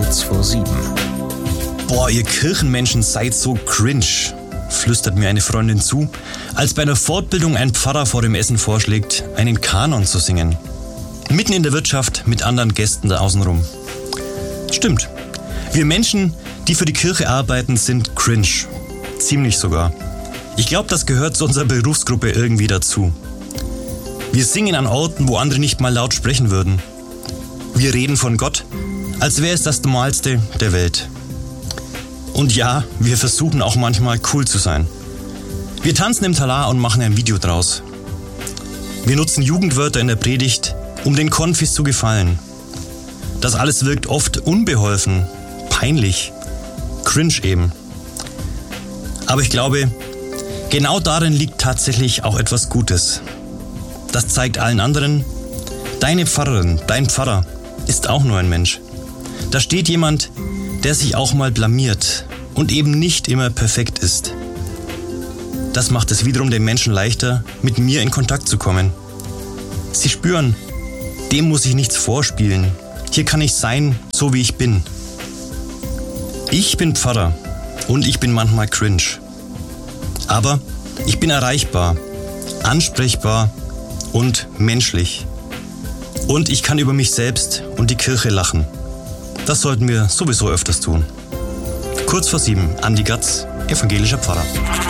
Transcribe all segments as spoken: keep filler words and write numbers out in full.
Kurz vor sieben. Boah, ihr Kirchenmenschen seid so cringe, flüstert mir eine Freundin zu, als bei einer Fortbildung ein Pfarrer vor dem Essen vorschlägt, einen Kanon zu singen. Mitten in der Wirtschaft mit anderen Gästen da außenrum. Stimmt. Wir Menschen, die für die Kirche arbeiten, sind cringe. Ziemlich sogar. Ich glaube, das gehört zu unserer Berufsgruppe irgendwie dazu. Wir singen an Orten, wo andere nicht mal laut sprechen würden. Wir reden von Gott, als wäre es das Normalste der Welt. Und ja, wir versuchen auch manchmal cool zu sein. Wir tanzen im Talar und machen ein Video draus. Wir nutzen Jugendwörter in der Predigt, um den Konfis zu gefallen. Das alles wirkt oft unbeholfen, peinlich, cringe eben. Aber ich glaube, genau darin liegt tatsächlich auch etwas Gutes. Das zeigt allen anderen, deine Pfarrerin, dein Pfarrer ist auch nur ein Mensch. Da steht jemand, der sich auch mal blamiert und eben nicht immer perfekt ist. Das macht es wiederum den Menschen leichter, mit mir in Kontakt zu kommen. Sie spüren, dem muss ich nichts vorspielen. Hier kann ich sein, so wie ich bin. Ich bin Pfarrer und ich bin manchmal cringe. Aber ich bin erreichbar, ansprechbar und menschlich. Und ich kann über mich selbst und die Kirche lachen. Das sollten wir sowieso öfters tun. Kurz vor sieben, Andi Gatz, evangelischer Pfarrer.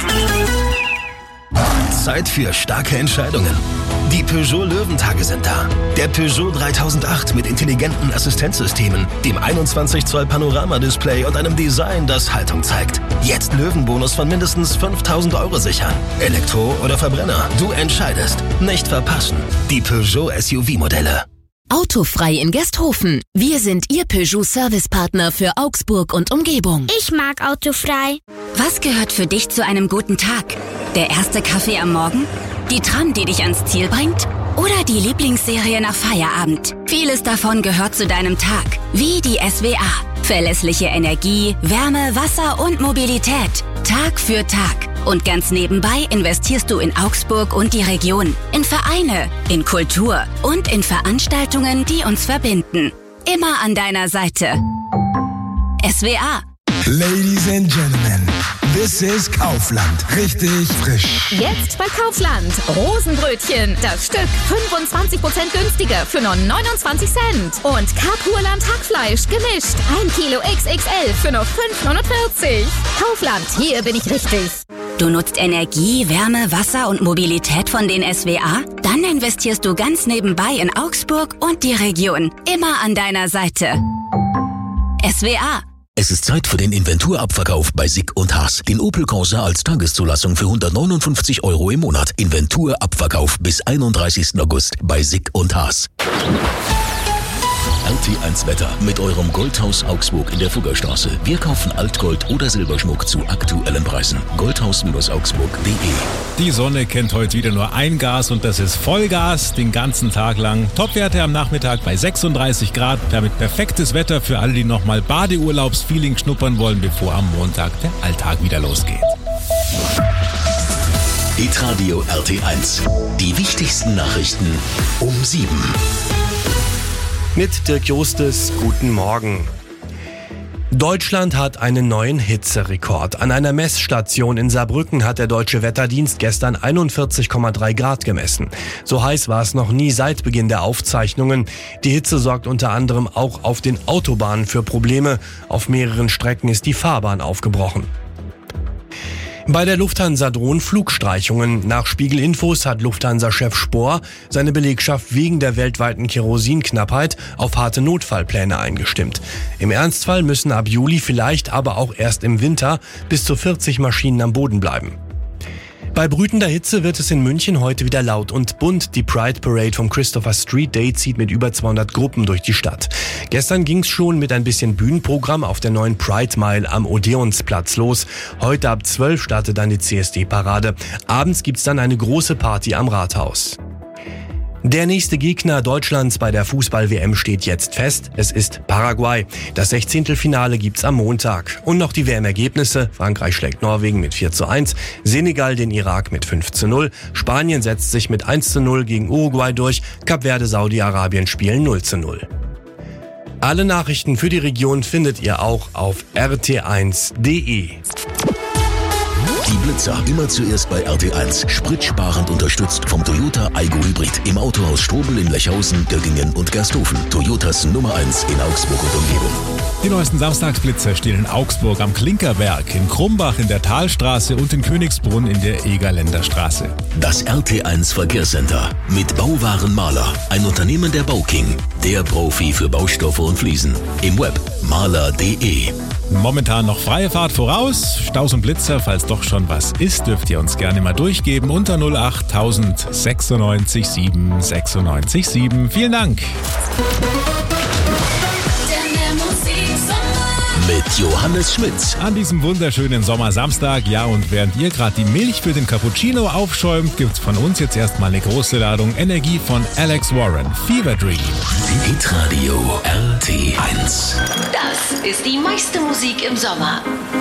Zeit für starke Entscheidungen. Die Peugeot Löwentage sind da. Der Peugeot dreitausendacht mit intelligenten Assistenzsystemen, dem einundzwanzig Zoll Panoramadisplay und einem Design, das Haltung zeigt. Jetzt Löwenbonus von mindestens fünftausend Euro sichern. Elektro oder Verbrenner, du entscheidest. Nicht verpassen. Die Peugeot S U V-Modelle. Autofrei in Gesthofen. Wir sind Ihr Peugeot-Servicepartner für Augsburg und Umgebung. Ich mag Autofrei. Was gehört für dich zu einem guten Tag? Der erste Kaffee am Morgen? Die Tram, die dich ans Ziel bringt? Oder die Lieblingsserie nach Feierabend? Vieles davon gehört zu deinem Tag. Wie die S W A. Verlässliche Energie, Wärme, Wasser und Mobilität. Tag für Tag. Und ganz nebenbei investierst du in Augsburg und die Region. In Vereine, in Kultur und in Veranstaltungen, die uns verbinden. Immer an deiner Seite. S W A. Ladies and Gentlemen, this is Kaufland. Richtig frisch. Jetzt bei Kaufland. Rosenbrötchen. Das Stück fünfundzwanzig Prozent günstiger für nur neunundzwanzig Cent. Und Kapurland Hackfleisch gemischt. ein Kilo X X L für nur fünf neunundvierzig. Kaufland, hier bin ich richtig. Du nutzt Energie, Wärme, Wasser und Mobilität von den S W A? Dann investierst du ganz nebenbei in Augsburg und die Region. Immer an deiner Seite. S W A. Es ist Zeit für den Inventurabverkauf bei Sick und Haas. Den Opel Corsa als Tageszulassung für hundertneunundfünfzig Euro im Monat. Inventurabverkauf bis einunddreißigsten August bei Sick und Haas. R T eins Wetter mit eurem Goldhaus Augsburg in der Fuggerstraße. Wir kaufen Altgold oder Silberschmuck zu aktuellen Preisen. goldhaus Augsburg punkt de. Die Sonne kennt heute wieder nur ein Gas und das ist Vollgas den ganzen Tag lang. Topwerte am Nachmittag bei sechsunddreißig Grad. Damit perfektes Wetter für alle, die nochmal Badeurlaubsfeeling schnuppern wollen, bevor am Montag der Alltag wieder losgeht. Hitradio R T eins. Die wichtigsten Nachrichten um sieben. Mit Dirk Jostes, guten Morgen. Deutschland hat einen neuen Hitzerekord. An einer Messstation in Saarbrücken hat der Deutsche Wetterdienst gestern einundvierzig Komma drei Grad gemessen. So heiß war es noch nie seit Beginn der Aufzeichnungen. Die Hitze sorgt unter anderem auch auf den Autobahnen für Probleme. Auf mehreren Strecken ist die Fahrbahn aufgebrochen. Bei der Lufthansa drohen Flugstreichungen. Nach Spiegel-Infos hat Lufthansa-Chef Spohr seine Belegschaft wegen der weltweiten Kerosinknappheit auf harte Notfallpläne eingestimmt. Im Ernstfall müssen ab Juli, vielleicht aber auch erst im Winter, bis zu vierzig Maschinen am Boden bleiben. Bei brütender Hitze wird es in München heute wieder laut und bunt. Die Pride Parade vom Christopher Street Day zieht mit über zweihundert Gruppen durch die Stadt. Gestern ging's schon mit ein bisschen Bühnenprogramm auf der neuen Pride Mile am Odeonsplatz los. Heute ab zwölf startet dann die C S D-Parade. Abends gibt's dann eine große Party am Rathaus. Der nächste Gegner Deutschlands bei der Fußball-W M steht jetzt fest. Es ist Paraguay. Das Sechzehntelfinale gibt's am Montag. Und noch die W M-Ergebnisse. Frankreich schlägt Norwegen mit vier zu eins, Senegal den Irak mit fünf zu null, Spanien setzt sich mit eins zu null gegen Uruguay durch, Kap Verde, Saudi-Arabien spielen null zu null. Alle Nachrichten für die Region findet ihr auch auf r t eins punkt d e. Die Blitzer immer zuerst bei R T eins. Spritsparend unterstützt vom Toyota Aygo Hybrid. Im Autohaus Strobel in Lechhausen, Göggingen und Gersthofen. Toyotas Nummer eins in Augsburg und Umgebung. Die neuesten Samstagsblitzer stehen in Augsburg am Klinkerberg, in Krumbach in der Talstraße und in Königsbrunn in der Egerländer Straße. Das R T eins Verkehrscenter mit Bauwaren Maler. Ein Unternehmen der Bauking. Der Profi für Baustoffe und Fliesen. Im Web maler punkt d e. Momentan noch freie Fahrt voraus. Staus und Blitzer, falls doch schon was ist, dürft ihr uns gerne mal durchgeben unter null acht tausend sechsundneunzig sieben sechsundneunzig sieben. Vielen Dank. Mit Johannes Schmitz. An diesem wunderschönen Sommersamstag, ja, und während ihr gerade die Milch für den Cappuccino aufschäumt, gibt's von uns jetzt erstmal eine große Ladung Energie von Alex Warren. Fever Dream. Hitradio R T eins. Das ist die meiste Musik im Sommer.